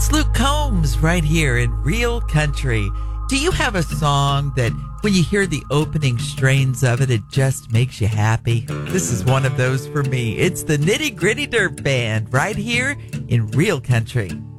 It's Luke Combs right here in Real Country. Do you have a song that when you hear the opening strains of it, it just makes you happy? This is one of those for me. It's the Nitty Gritty Dirt Band right here in Real Country.